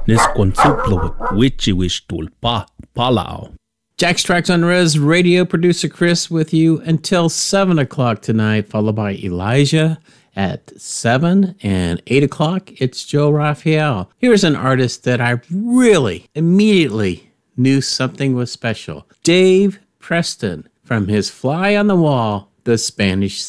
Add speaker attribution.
Speaker 1: Nesconsuplot, Wichiwish Tulpa, Palau.
Speaker 2: Jack's Tracks on Res Radio, producer Chris with you until 7 o'clock tonight, followed by Elijah at 7 and 8 o'clock. It's Joe Raphael. Here's an artist that I really immediately knew something was special. Dave Preston from his Fly on the Wall, The Spanish